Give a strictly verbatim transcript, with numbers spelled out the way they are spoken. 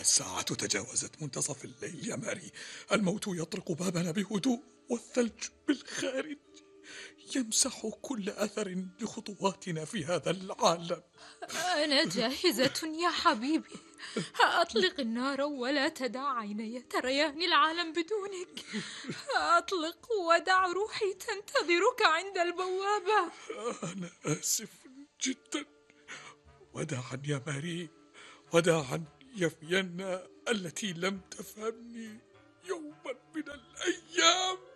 الساعة تجاوزت منتصف الليل يا ماري. الموت يطرق بابنا بهدوء، والثلج بالخارج يمسح كل أثر لخطواتنا في هذا العالم. أنا جاهزة يا حبيبي. أطلق النار ولا تدع عيني تريان العالم بدونك. أطلق ودع روحي تنتظرك عند البوابة. أنا آسف جدا. وداعا يا ماري، وداعا يا فيينا التي لم تفهمني يوما من الأيام.